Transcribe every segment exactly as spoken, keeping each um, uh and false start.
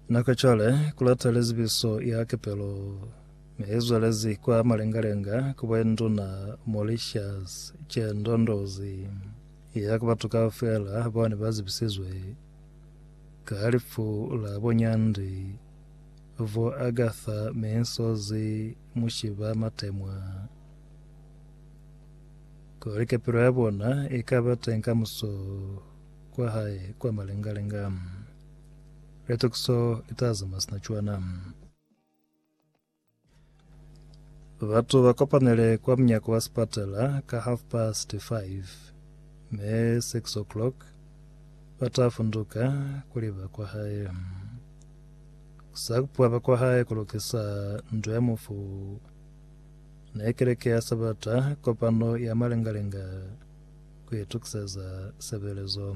Nakachole kulata lezibiso yake pelo mezo lezi kwa malengalenga kuwendu na Mauritius che ndondozi yake batuka fela bone bazibisizwe kalifu la bonyandi vo Agatha mensozi mushiba matemwa korike piro yabona ikabatenka muso kwa hai kwa malengalenga retokso itazama sinachuana watu wakopanele kwa mnyako wa spatela ka half past five me six o'clock watafunduka kuliba kwa hai sakupwa kwa hai kulokesa ndwemufu na ekerekea sabata kopano ya malengalenga kuyetukseza sebelezo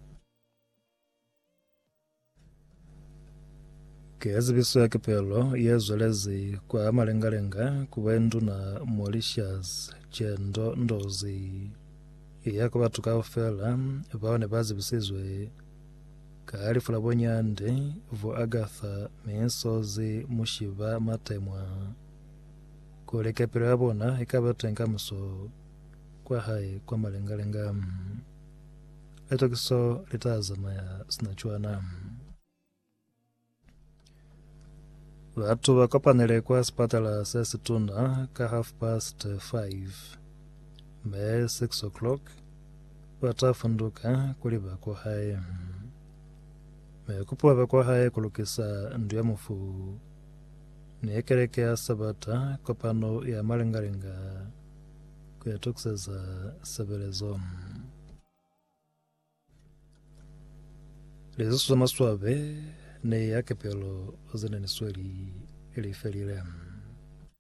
kezi biso ya kipelo yezolezi kwa malengalenga kuwendu na Mauritius che ndondozi yako batuka fela baone bazibisizwe kalifu la bonyande vo Agatha mensozi mushiba matemwa kuleke piro yabona ikabatenga muso kwa hai kwa malengalenga etokiso litazama ya sinachuana watu wakopanele kwa spatala sesituna ka half past five me six o'clock watafunduka kuliba kwa hai me kupwa kwa hai kulukisa ndwemufu nekerekea sabata kopano ya malengalenga kuyatukseza sebelezo lezo maswabe ne yake pelo zene ni swali ili felile